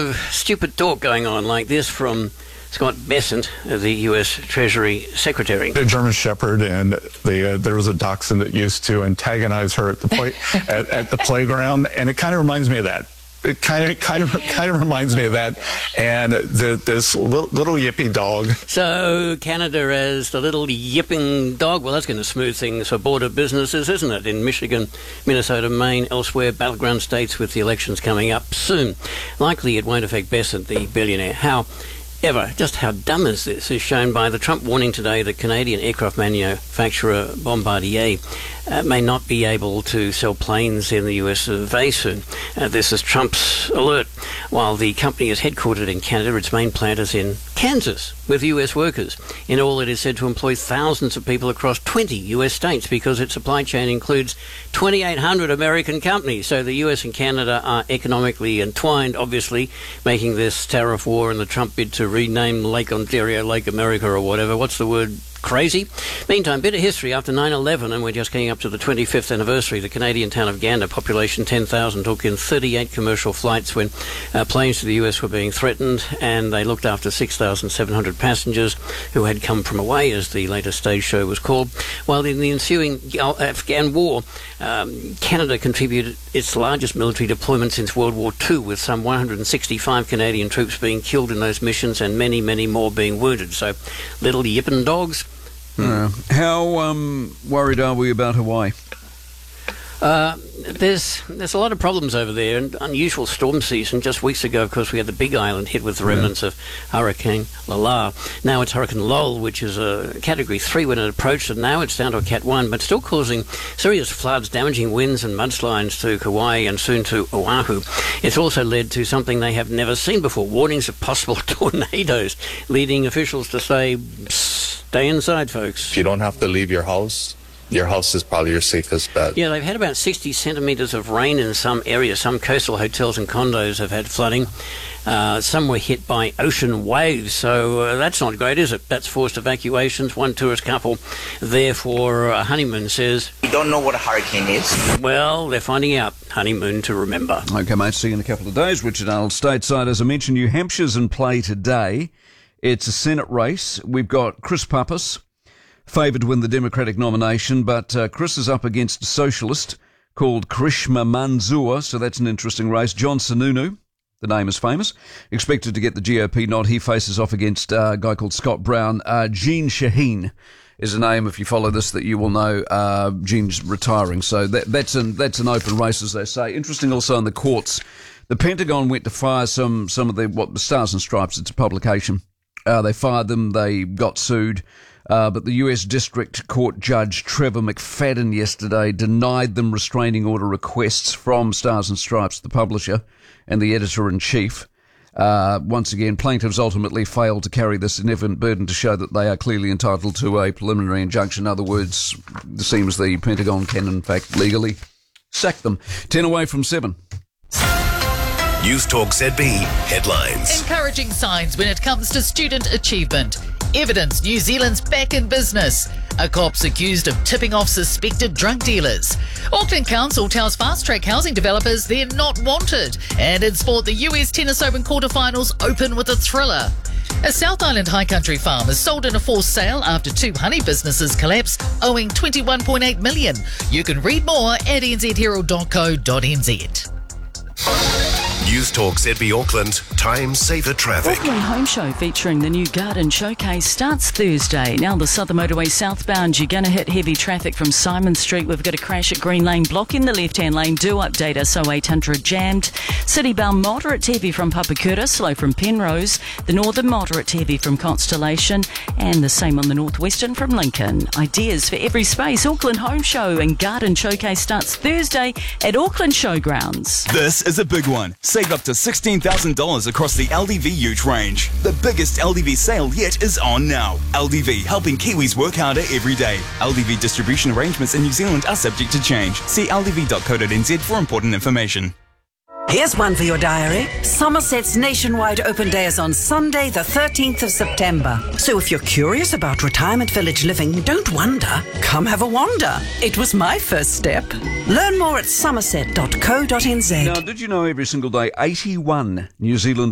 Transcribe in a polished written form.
of stupid talk going on like this from Scott Bessent, the U.S. Treasury Secretary. A German Shepherd, and there was a dachshund that used to antagonize her at the at the playground, and it kind of reminds me of that. It kind of reminds me of that, and this little yippy dog. So Canada as the little yipping dog. Well, that's going to smooth things for border businesses, isn't it? In Michigan, Minnesota, Maine, elsewhere, battleground states with the elections coming up soon. Likely it won't affect Bessent, the billionaire. However, just how dumb is this is shown by the Trump warning today that Canadian aircraft manufacturer Bombardier may not be able to sell planes in the US very soon. This is Trump's alert. While the company is headquartered in Canada, its main plant is in Kansas with US workers. In all, it is said to employ thousands of people across 20 US states because its supply chain includes 2,800 American companies. So the US and Canada are economically entwined, obviously, making this tariff war and the Trump bid to rename Lake Ontario Lake America or whatever. What's the word? Crazy. Meantime, bit of history. After 9/11, and we're just getting up to the 25th anniversary, the Canadian town of Gander, population 10,000, took in 38 commercial flights when planes to the US were being threatened, and they looked after 6,700 passengers who had come from away, as the latest stage show was called. While in the ensuing Afghan war, Canada contributed its largest military deployment since World War II, with some 165 Canadian troops being killed in those missions and many, many more being wounded. So, little yippin' dogs. How worried are we about Hawaii? There's a lot of problems over there, and unusual storm season. Just weeks ago, of course, we had the Big Island hit with the remnants of Hurricane Lala. Now it's Hurricane Lowell, which is a Category 3 when it approached, and now it's down to a Cat 1, but still causing serious floods, damaging winds and mudslides to Kauai and soon to Oahu. It's also led to something they have never seen before, warnings of possible tornadoes, leading officials to say, stay inside, folks. If you don't have to leave your house is probably your safest bet. Yeah, they've had about 60 centimetres of rain in some areas. Some coastal hotels and condos have had flooding. Some were hit by ocean waves, so that's not great, is it? That's forced evacuations. One tourist couple there for a honeymoon says, "We don't know what a hurricane is." Well, they're finding out. Honeymoon to remember. Okay, mate, see you in a couple of days. Richard Arnold stateside. As I mentioned, New Hampshire's in play today. It's a Senate race. We've got Chris Pappas, favoured to win the Democratic nomination, but Chris is up against a socialist called Karishma Manzoor, so that's an interesting race. John Sununu, the name is famous, expected to get the GOP nod. He faces off against a guy called Scott Brown. Jean Shaheen is a name, if you follow this, that you will know. Jean's retiring, so that's an open race, as they say. Interesting also in the courts. The Pentagon went to fire some of the Stars and Stripes, it's a publication. They fired them, they got sued. But the US District Court Judge Trevor McFadden yesterday denied them restraining order requests from Stars and Stripes, the publisher and the editor-in-chief. Once again, plaintiffs ultimately failed to carry the significant burden to show that they are clearly entitled to a preliminary injunction. In other words, it seems the Pentagon can, in fact, legally sack them. 10 away from 7. News Talk ZB headlines. Encouraging signs when it comes to student achievement. Evidence New Zealand's back in business. A cop's accused of tipping off suspected drug dealers. Auckland Council tells fast-track housing developers they're not wanted. And in sport, the US Tennis Open quarterfinals open with a thriller. A South Island high country farm is sold in a forced sale after 2 honey businesses collapse, owing $21.8 million. You can read more at nzherald.co.nz. News Talk ZB Auckland, time saver traffic. Auckland Home Show featuring the new Garden Showcase starts Thursday. Now the Southern Motorway southbound, you're going to hit heavy traffic from Simon Street. We've got a crash at Green Lane blocking the left-hand lane. Do update us, SO800 jammed. City-bound moderate to heavy from Papakura, slow from Penrose. The northern moderate to heavy from Constellation. And the same on the northwestern from Lincoln. Ideas for every space. Auckland Home Show and Garden Showcase starts Thursday at Auckland Showgrounds. This is a big one. Save up to $16,000 across the LDV Ute range. The biggest LDV sale yet is on now. LDV, helping Kiwis work harder every day. LDV distribution arrangements in New Zealand are subject to change. See ldv.co.nz for important information. Here's one for your diary. Somerset's nationwide open day is on Sunday, the 13th of September. So if you're curious about retirement village living, don't wonder. Come have a wander. It was my first step. Learn more at somerset.co.nz. Now, did you know every single day 81 New Zealand